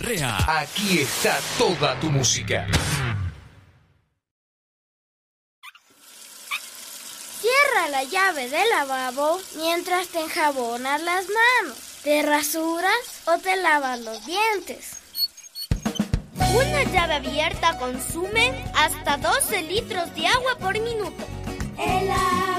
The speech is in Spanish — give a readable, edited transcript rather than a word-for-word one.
Correa. Aquí está toda tu música. Cierra la llave del lavabo mientras te enjabonas las manos, te rasuras o te lavas los dientes. Una llave abierta consume hasta 12 litros de agua por minuto. El agua